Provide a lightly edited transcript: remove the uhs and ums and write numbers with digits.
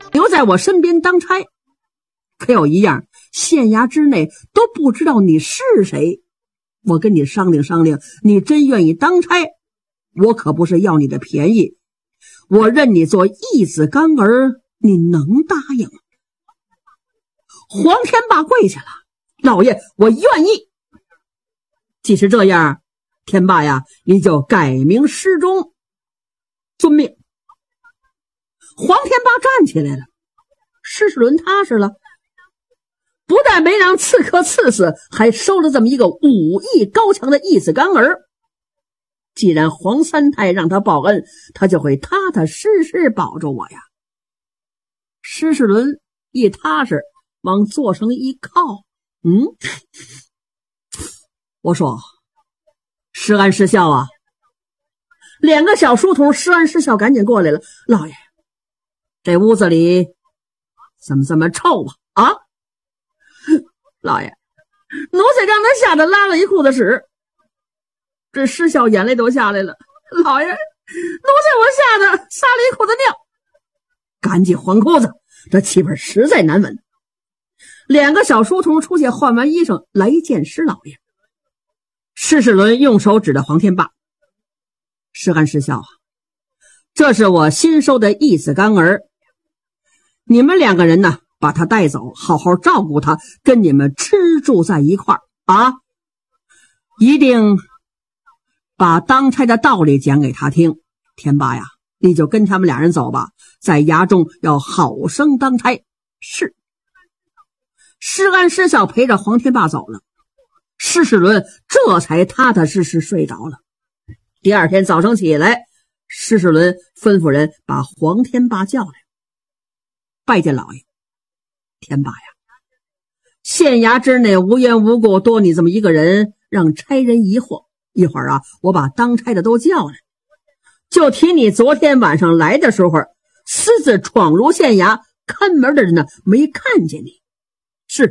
留在我身边当差，可有一样，县衙之内都不知道你是谁。我跟你商量商量，你真愿意当差，我可不是要你的便宜，我认你做义子干儿，你能答应吗？黄天霸跪下了，老爷，我愿意。既是这样，天霸呀，你就改名施忠，遵命。黄天霸站起来了，施世伦踏实了，不但没让刺客刺死，还收了这么一个武艺高强的义子干儿。既然黄三太让他报恩，他就会踏踏实实保住我呀。施世伦一踏实，往座上一靠，我说施安施孝啊，两个小书童施安施孝赶紧过来了。老爷，这屋子里怎么这么臭啊？老爷，奴才让他吓得拉了一裤子屎，这施孝眼泪都下来了。老爷，奴才我吓得撒了一裤子尿，赶紧换裤子，这气味实在难闻。两个小书童出去换完衣裳来见施老爷。施世伦用手指着黄天霸，施安施孝啊，这是我新收的义子干儿，你们两个人呢，把他带走，好好照顾他，跟你们吃住在一块儿啊！一定把当差的道理讲给他听。天霸呀，你就跟他们俩人走吧，在衙中要好生当差。是。施安施孝陪着黄天霸走了，施世伦这才踏踏实实睡着了。第二天早上起来，施世伦吩咐人把黄天霸叫来，拜见老爷。天霸呀，县衙之内无缘无故多你这么一个人，让差人疑惑。一会儿啊，我把当差的都叫来，就提你昨天晚上来的时候，私自闯入县衙，看门的人呢没看见你，